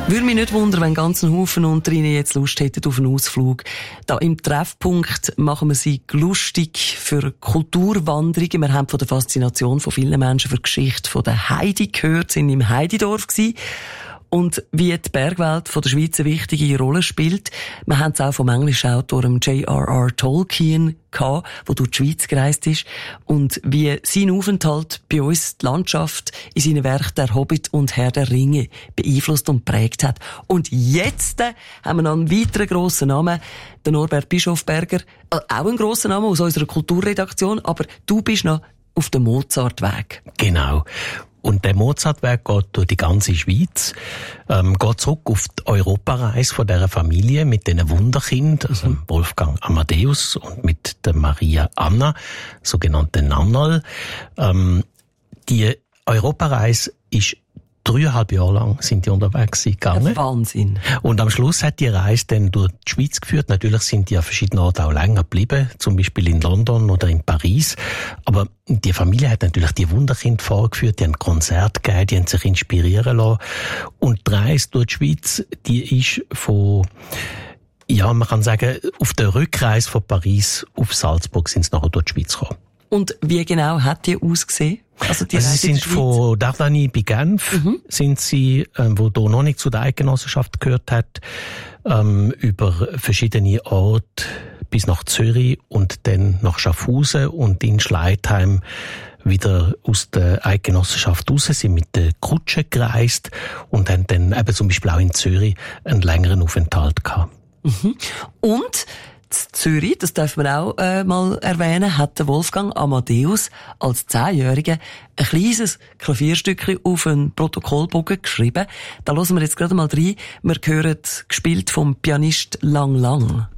Würde mich nicht wundern, wenn ganz ein Haufen unter Ihnen jetzt Lust hätten auf einen Ausflug. Da im Treffpunkt machen wir sie lustig für Kulturwanderungen. Wir haben von der Faszination von vielen Menschen für die Geschichte von der Heidi gehört, sind im Heididorf gewesen. Und wie die Bergwelt von der Schweiz eine wichtige Rolle spielt. Wir haben es auch vom englischen Autor J.R.R. Tolkien gehabt, der durch die Schweiz gereist ist. Und wie sein Aufenthalt bei uns die Landschaft in seinen Werken Der Hobbit und Herr der Ringe beeinflusst und prägt hat. Und jetzt haben wir noch einen weiteren grossen Namen, den Norbert Bischofberger. Auch ein grosser Name aus unserer Kulturredaktion, aber du bist noch auf dem Mozartweg. Genau. Und der Mozartweg geht durch die ganze Schweiz, geht zurück auf die Europareise von dieser Familie mit diesen Wunderkind, also Wolfgang Amadeus und mit der Maria Anna, sogenannte Nannal. Die Europareise ist 3,5 Jahre lang sind die unterwegs gegangen. Wahnsinn. Und am Schluss hat die Reise dann durch die Schweiz geführt. Natürlich sind die an verschiedenen Orten auch länger geblieben, zum Beispiel in London oder in Paris. Aber die Familie hat natürlich die Wunderkind vorgeführt, die haben Konzerte gegeben, die haben sich inspirieren lassen. Und die Reise durch die Schweiz, die ist von, ja, man kann sagen, auf der Rückreise von Paris auf Salzburg sind sie nachher durch die Schweiz gekommen. Und wie genau hat die ausgesehen? Also sie sind von Dardani bei Genf, sind sie, wo da noch nicht zu der Eidgenossenschaft gehört hat, über verschiedene Orte bis nach Zürich und dann nach Schaffhausen und in Schleitheim wieder aus der Eidgenossenschaft raus, sind mit der Kutsche gereist und haben dann eben zum Beispiel auch in Zürich einen längeren Aufenthalt gehabt. Und Zürich, das dürfen wir auch mal erwähnen, hat der Wolfgang Amadeus als 10-Jähriger ein kleines Klavierstückchen auf einen Protokollbogen geschrieben. Da hören wir jetzt gerade mal rein. Wir hören gespielt vom Pianist Lang Lang.